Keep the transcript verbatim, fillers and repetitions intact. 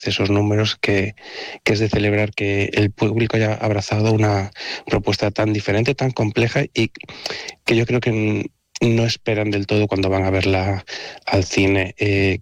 esos números que, que es de celebrar que el público haya abrazado una propuesta tan diferente, tan compleja y que yo creo que no esperan del todo cuando van a verla al cine. Eh,